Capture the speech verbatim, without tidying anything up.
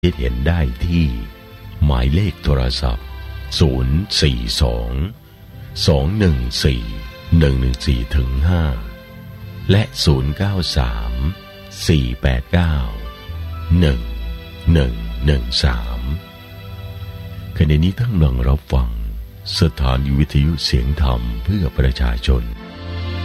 คิดเห็นได้ที่หมายเลขโทรศัพท์ศูนย์ สี่ สอง สอง หนึ่ง สี่ หนึ่ง หนึ่ง สี่ ห้า และศูนย์ เก้า สาม สี่ แปด เก้า หนึ่ง หนึ่ง หนึ่ง สามขณะนี้ท่านกำลังรับฟังสถานีวิทยุเสียงธรรมเพื่อประชาชน